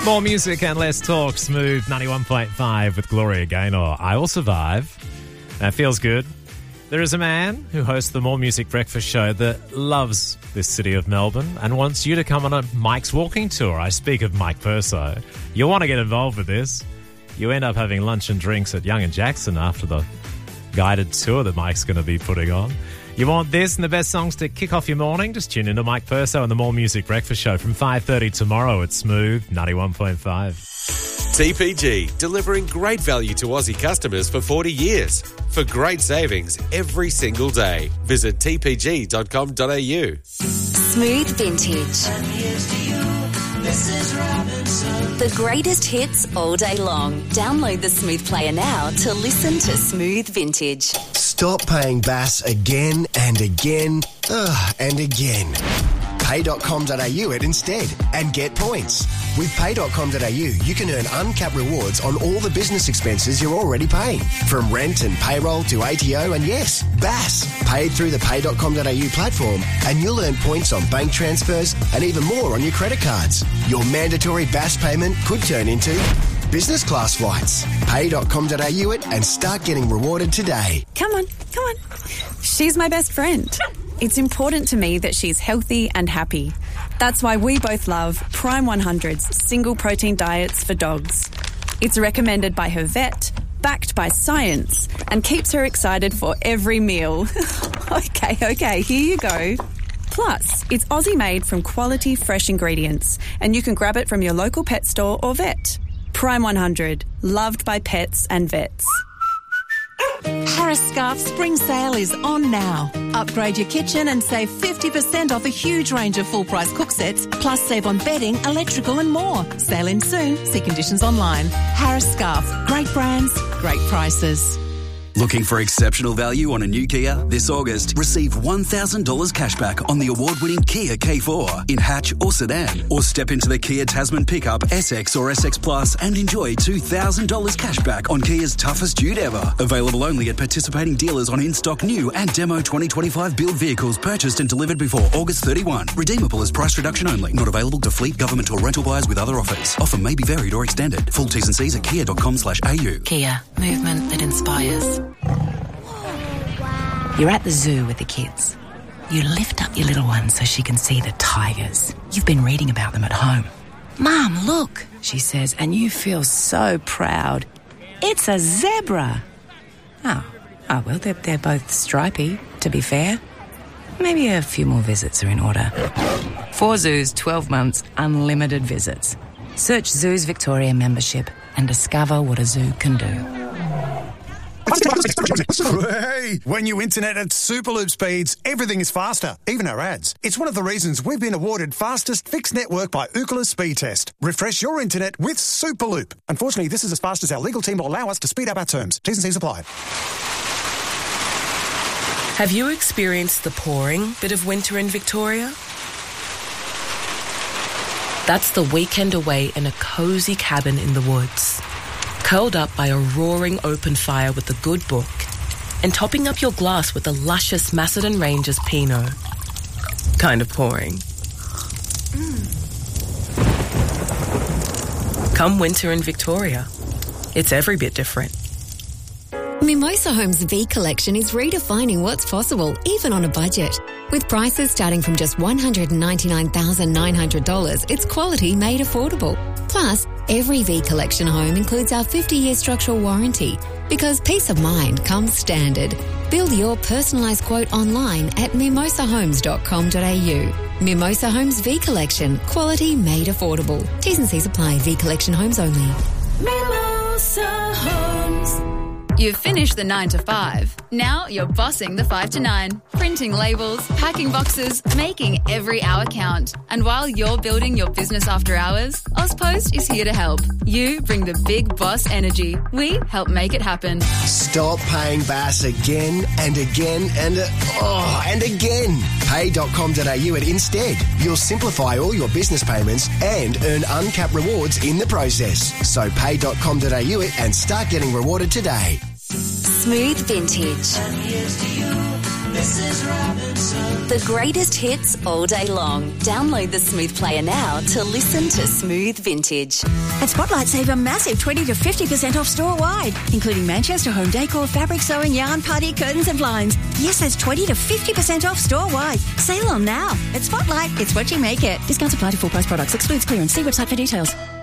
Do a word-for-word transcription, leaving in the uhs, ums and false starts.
More music and less talk. Smooth ninety-one point five with Gloria Gaynor. I Will Survive. That feels good. There is a man who hosts the More Music Breakfast show that loves this city of Melbourne and wants you to come on a Mike's walking tour. I speak of Mike Perso. You'll want to get involved with this. You end up having lunch and drinks at Young and Jackson after the guided tour that Mike's going to be putting on. You want this and the best songs to kick off your morning? Just tune into Mike Perso and the More Music Breakfast show from five thirty tomorrow at Smooth ninety-one point five. T P G, delivering great value to Aussie customers for forty years. For great savings every single day. Visit t p g dot com dot a u. Smooth Vintage. The greatest hits all day long. Download the Smooth Player now to listen to Smooth Vintage. Stop paying B A S again and again ugh, and again. pay dot com dot a u it instead and get points. With pay dot com dot a u, you can earn uncapped rewards on all the business expenses you're already paying, from rent and payroll to A T O and, yes, B A S. Paid through the pay dot com dot a u platform, and you'll earn points on bank transfers and even more on your credit cards. Your mandatory B A S payment could turn into business class flights. pay dot com dot a u it and start getting rewarded today. Come on, come on. She's my best friend. It's important to me that she's healthy and happy. That's why we both love Prime one hundred's single protein diets for dogs. It's recommended by her vet, backed by science, and keeps her excited for every meal. okay, okay, here you go. Plus, it's Aussie-made from quality fresh ingredients, and you can grab it from your local pet store or vet. Prime one hundred, loved by pets and vets. Harris Scarf Spring Sale is on now. Upgrade your kitchen and save fifty percent off a huge range of full-price cook sets, plus save on bedding, electrical and more. Sale in soon. See conditions online. Harris Scarf. Great brands, great prices. Looking for exceptional value on a new Kia? This August, receive one thousand dollars cashback on the award-winning Kia K four in hatch or sedan. Or step into the Kia Tasman pickup, S X or S X Plus and enjoy two thousand dollars cashback on Kia's toughest dude ever. Available only at participating dealers on in-stock new and demo twenty twenty-five build vehicles purchased and delivered before August thirty-first. Redeemable as price reduction only. Not available to fleet, government or rental buyers with other offers. Offer may be varied or extended. Full T's and C's at kia dot com slash a u. Kia. Movement that inspires. You're at the zoo with the kids. You lift up your little one so she can see the tigers. You've been reading about them at home. Mum, look, she says, and you feel so proud. It's a zebra. Oh, oh well, they're, they're both stripy, to be fair. Maybe a few more visits are in order. Four zoos, twelve months, unlimited visits. Search Zoos Victoria membership and discover what a zoo can do. Hey, when you internet at Superloop speeds, everything is faster, even our ads. It's one of the reasons we've been awarded fastest fixed network by Ookla Speed Test. Refresh your internet with Superloop. Unfortunately, this is as fast as our legal team will allow us to speed up our terms. T's and C's apply. Have you experienced the pouring bit of winter in Victoria? That's the weekend away in a cosy cabin in the woods, curled up by a roaring open fire with a good book, and topping up your glass with a luscious Macedon Rangers Pinot. Kind of pouring. Mm. Come winter in Victoria. It's every bit different. Mimosa Homes V Collection is redefining what's possible, even on a budget. With prices starting from just one hundred ninety-nine thousand nine hundred dollars, it's quality made affordable. Plus, every V Collection home includes our fifty-year structural warranty, because peace of mind comes standard. Build your personalised quote online at mimosa homes dot com dot a u. Mimosa Homes V Collection. Quality made affordable. T's and C's apply. V Collection homes only. Mimosa Homes. You've finished the nine to five. Now you're bossing the five to nine. Printing labels, packing boxes, making every hour count. And while you're building your business after hours, Ozpost is here to help. You bring the big boss energy. We help make it happen. Stop paying B A S again and again and uh, oh, and again. pay dot com dot a u it instead. You'll simplify all your business payments and earn uncapped rewards in the process. So pay dot com dot a u it and start getting rewarded today. Smooth Vintage. Missus Robinson. The greatest hits all day long. Download the Smooth Player now to listen to Smooth Vintage. At Spotlight, save a massive twenty to fifty percent off store-wide, including Manchester home decor, fabric sewing, yarn, party, curtains and blinds. Yes, that's twenty to fifty percent off store-wide. Sale on now. At Spotlight, it's what you make it. Discounts apply to full-price products. Excludes clearance. See website for details.